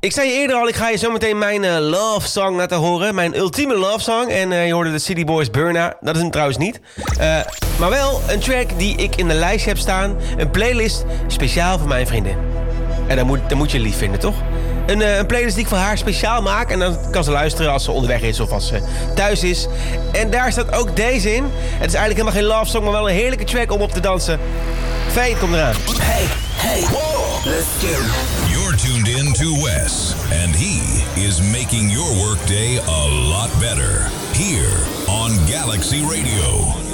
Ik zei je eerder al, ik ga je zometeen mijn love song laten horen. Mijn ultieme love song. En je hoorde de City Boys Burna. Dat is hem trouwens niet. Maar wel een track die ik in de lijst heb staan. Een playlist speciaal voor mijn vriendin. En dat moet je lief vinden, toch? Een playlist die ik voor haar speciaal maak. En dan kan ze luisteren als ze onderweg is of als ze thuis is. En daar staat ook deze in. Het is eigenlijk helemaal geen love song, maar wel een heerlijke track om op te dansen. Fade, kom eraan. Hey, whoa, let's go. You're tuned in to Wes, and he is making your workday a lot better. Here on Galaxy Radio.